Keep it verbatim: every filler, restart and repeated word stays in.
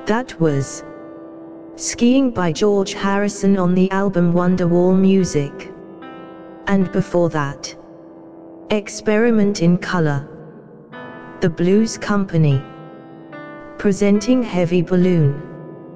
That was Skiing by George Harrison on the album Wonderwall Music. And before that, Experiment in Color, The Blues Company, presenting Heavy Balloon.